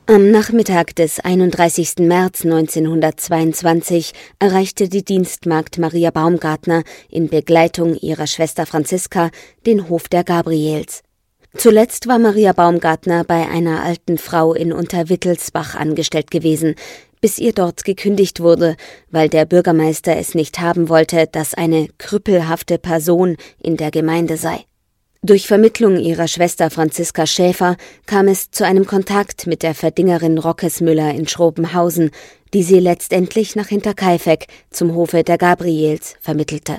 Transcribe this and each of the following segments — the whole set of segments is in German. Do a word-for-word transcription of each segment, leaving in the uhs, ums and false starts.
Am Nachmittag des einunddreißigsten März neunzehnhundertzweiundzwanzig erreichte die Dienstmagd Maria Baumgartner in Begleitung ihrer Schwester Franziska den Hof der Gabriels. Zuletzt war Maria Baumgartner bei einer alten Frau in Unterwittelsbach angestellt gewesen, bis ihr dort gekündigt wurde, weil der Bürgermeister es nicht haben wollte, dass eine krüppelhafte Person in der Gemeinde sei. Durch Vermittlung ihrer Schwester Franziska Schäfer kam es zu einem Kontakt mit der Verdingerin Rockesmüller in Schrobenhausen, die sie letztendlich nach Hinterkaifeck zum Hofe der Gabriels vermittelte.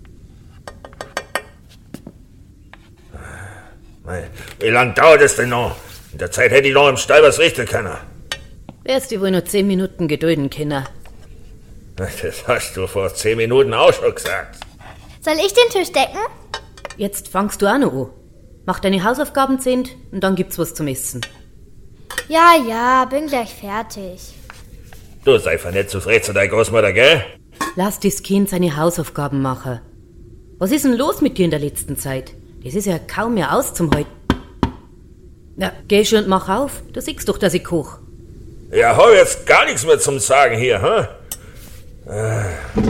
Wie lang dauert es denn noch? In der Zeit hätte ich noch im Stall was richten können. Wärst du wohl nur zehn Minuten gedulden, Kinder. Das hast du vor zehn Minuten auch schon gesagt. Soll ich den Tisch decken? Jetzt fangst du auch noch an. Mach deine Hausaufgaben zehnt und dann gibt's was zum Essen. Ja, ja, bin gleich fertig. Du sei einfach nicht zu frech zu deiner Großmutter, gell? Lass das Kind seine Hausaufgaben machen. Was ist denn los mit dir in der letzten Zeit? Das ist ja kaum mehr aus zum Heute. Na, geh schon und mach auf. Du siehst doch, dass ich koch. Ja, hab jetzt gar nichts mehr zum Sagen hier, hä? Äh.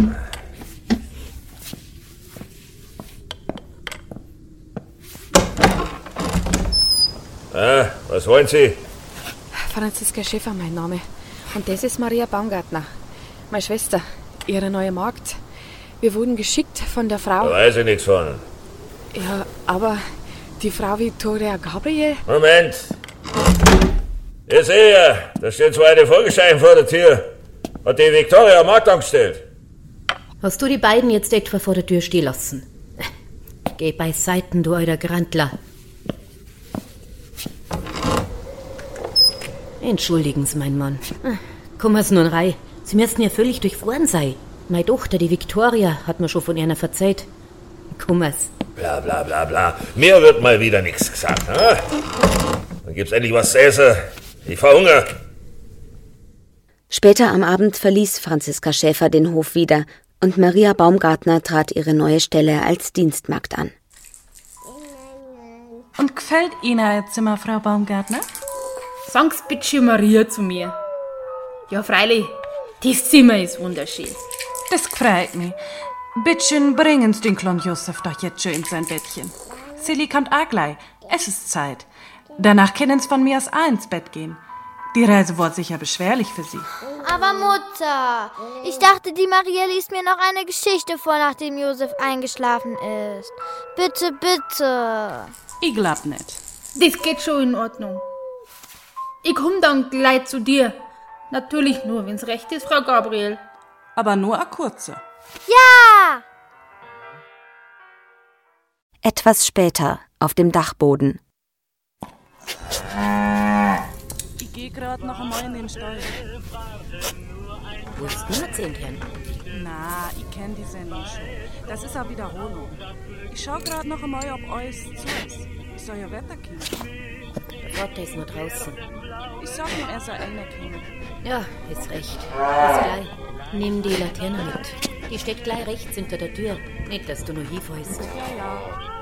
Ah, was wollen Sie? Franziska Schäfer, mein Name. Und das ist Maria Baumgartner, meine Schwester, ihre neue Magd. Wir wurden geschickt von der Frau... Da weiß ich nichts von. Ja, aber die Frau Viktoria Gabriel... Moment. Ich sehe ja, da stehen zwei alte Folgesteine vor der Tür. Hat die Viktoria Magd angestellt. Hast du die beiden jetzt etwa vor der Tür stehen lassen? Geh beiseiten, du alter Grantler. Entschuldigen Sie, mein Mann. Kommen Sie nun rein. Sie müssten ja völlig durchfahren sein. Meine Tochter, die Viktoria, hat mir schon von einer erzählt. Kommen Sie. Bla bla bla bla. Mir wird mal wieder nichts gesagt. Ha? Dann gibt's endlich was zu essen. Ich verhungere. Später am Abend verließ Franziska Schäfer den Hof wieder und Maria Baumgartner trat ihre neue Stelle als Dienstmagd an. Und gefällt Ihnen Ihr Zimmer, Frau Baumgartner? Sag's bitte Maria zu mir. Ja, freilich, das Zimmer ist wunderschön. Das freut mich. Bittchen, bringen Sie den kleinen Josef doch jetzt schon in sein Bettchen. Silly kommt auch gleich. Es ist Zeit. Danach können Sie von mir aus auch ins Bett gehen. Die Reise wird sicher beschwerlich für Sie. Aber Mutter, ich dachte, die Maria liest mir noch eine Geschichte vor, nachdem Josef eingeschlafen ist. Bitte, bitte. Ich glaub nicht. Das geht schon in Ordnung. Ich komm dann gleich zu dir. Natürlich nur, wenn's recht ist, Frau Gabriel. Aber nur eine kurze. Ja! Etwas später, auf dem Dachboden. Ich geh grad noch einmal in den Stall. Wo ist nur zehn Herren? Na, ich kenn die Sendung schon. Das ist eine Wiederholung. Ich schau grad noch einmal, ob alles zu ist. Ich soll ja Wetter kriegen. Der Vater ist nur draußen. Ich sag ihm, er soll einer kriegen. Ja, ist recht. Bis gleich. Nimm die Laterne mit. Die steht gleich rechts hinter der Tür. Nicht, dass du nur hinfällst. Ja, ja.